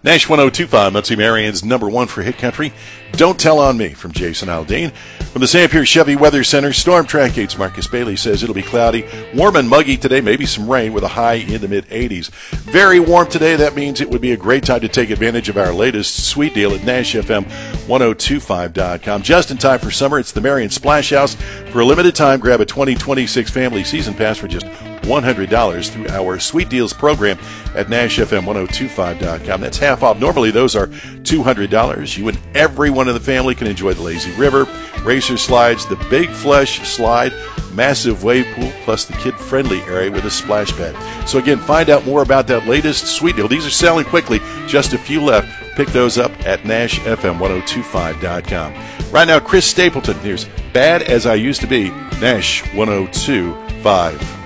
Nash 102.5, Muncie Marion's number one for Hit Country. Don't Tell on Me from Jason Aldean. From the Sanpure Chevy Weather Center, Storm Track 8's Marcus Bailey says it'll be cloudy, warm and muggy today, maybe some rain with a high in the mid-80s. Very warm today. That means it would be a great time to take advantage of our latest sweet deal at NashFM1025.com. Just in time for summer, it's the Marion Splash House. For a limited time, grab a 2026 family season pass for just $100 through our Sweet Deals program at NashFM1025.com. That's half off. Normally, those are $200. You and everyone in the family can enjoy the lazy river, racer slides, the Big Flush slide, massive wave pool, plus the kid-friendly area with a splash pad. So again, find out more about that latest Sweet Deal. These are selling quickly. Just a few left. Pick those up at NashFM1025.com. Right now, Chris Stapleton. Here's Bad As I Used to Be, Nash 102.5.